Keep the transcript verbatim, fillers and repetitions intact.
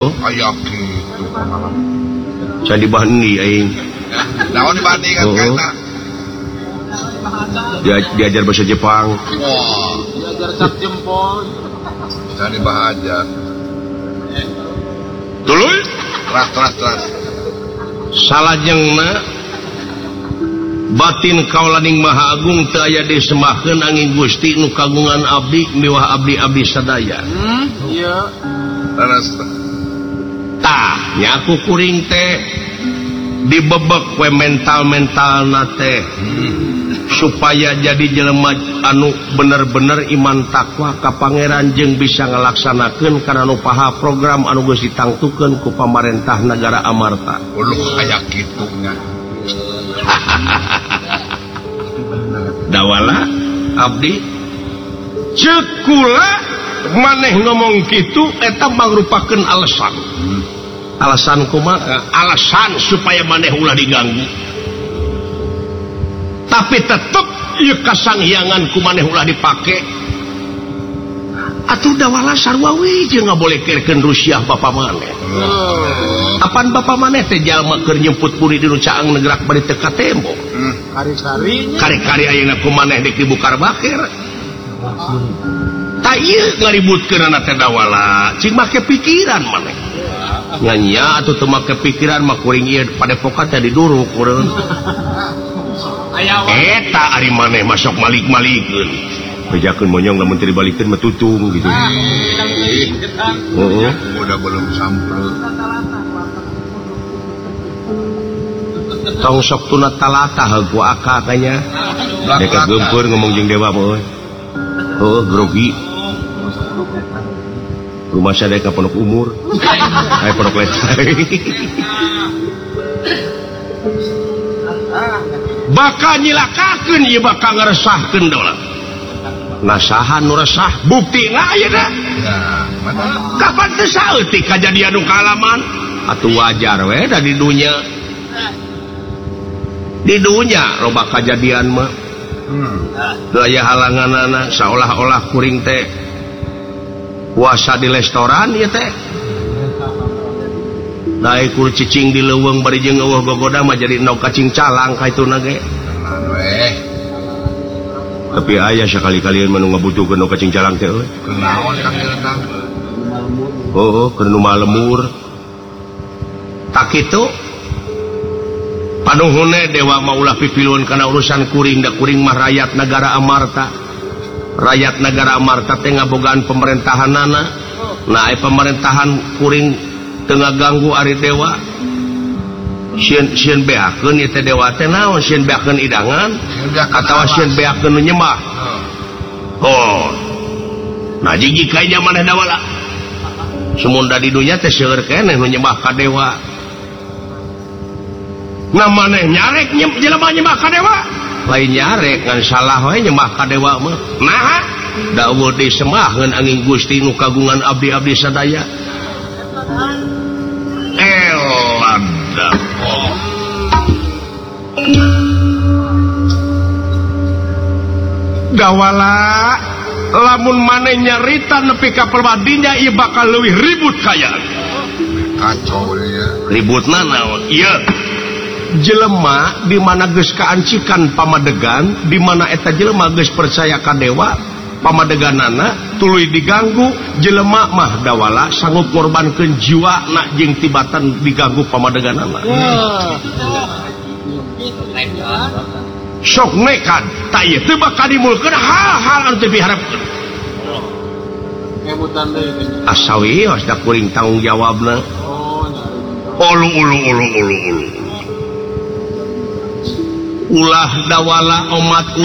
Aya kitu pamalang. Saya dibandi aing. Naon dibandi kan kana? Dia diajar bahasa Jepang. Wah, diajar cap jempol. Saya dibahajar. Tuluy? Teras teras teras. Salajengna batin kaulaning Maha Agung teu aya disembahkeun angin Gusti nu kagungan abdi miwah abdi-abdi sadaya. Hmm, iya. Teras. Tah nya aku kuring teh dibebek we mental-mentalna teh hmm. supaya jadi jelema anu bener-bener iman takwa ka pangeran jeung bisa ngalaksanakeun kana nu paha program anu geus ditangtukeun ku pamarentah negara Amarta. Uluh aya kitu nya. Dawala abdi ceuk kula maneh ngomong kitu eta mangrupakeun alasan. Hmm. Alasan kumaha? Alasan supaya maneh ulah diganggu. Tapi tetep ieu kasanghiangan ku maneh ulah dipake. Atuh dawala sarua we jeung ngabolehkeun Rusia bapa maneh. Oh. Apan bapa maneh teh jalma keur nyemput buri di nu caang negerak bari teu ka tembok. Hmm. Kari-karinya. Kari-kari ayeuna ku maneh dik dibukar bakir. Ta ieu ngaributkeun anak teh dawala, cing make pikiran maneh. Nganya atuh teu make pikiran mah kuring ieu padepokan teh diduruk urang. Eta ari maneh masuk malik-malikeun. Bejakeun monyong lamun teu dibalikeun mah tutung gitu. Heeh. Udah belum sampai. Tong sok tuna talata hagu aka kanya. Deka geumpeur ngomong jeung dewa mah euy. Heuh grogi. Rumah saya deka pondok umur. Aya pondok letay. Bakal nyilakakeun ieu bakal ngaresahkeun daula. Nasaha nu resah buktina ayeuna. Ya, mana? Kapan teu saeutik kajadian nu kaalaman? Atuh wajar we da di dunya. Di dunya loba kajadian mah. Hmm. Teu aya halanganana saolah-olah kuring teh puasa di restoran ieu teh. Dae kur cicing di leuweung bari jeung eueuh gogoda mah jadi endog cacing calang ka ituna ge. Tenan we. Tapi aya sakali-kalian manu ngabutuhkeun endog cacing calang teh euy. Kunaon ka eta? Oh, keur nu malemur. Tak kitu panuhunna dewa mah ulah pipilun kana urusan kuring da kuring mah rakyat negara Amarta. Rakyat negara Amarta teh ngabogaan pemerintahanana. Nah, ai pemerintahan kuring teu ngaganggu ari dewa. Sieun sieun beakeun ieu teh dewa teh naon? Sieun beakeun idangan atawa sieun beakeun nu nyembah? Oh. Nah, jigi kayanya maneh dawala. Sumunda di dunya teh seueur keneh nu nyembah ka dewa. Nah maneh nyarek jelema nyembah ka dewa? Lain nyarek ngan salah we nyembah ka dewa mah. Nah, dawuh disembahkeun angin Gusti nu kagungan abdi-abdi sadaya. Elada. Dawala lamun maneh nyarita nepi ka perbadinya ieu bakal leuwih ribut kaya. Kacau ya. Ributna naon? Ieu jelema di mana geus kaancikan pamadegan, di mana eta jelema geus percaya ka dewa, pamadeganana tuluy diganggu, jelema mah dawala sanggup ngorbankeun jiwana jeung tibatan diganggu pamadeganana. Sok nekat, ta ieu teu bakal dimulkeun hal-hal anu teu diharapkeun. Asawi os da kuring tanggung jawabna. Ulu ulu ulu ulu ulu. Ulah dawala umat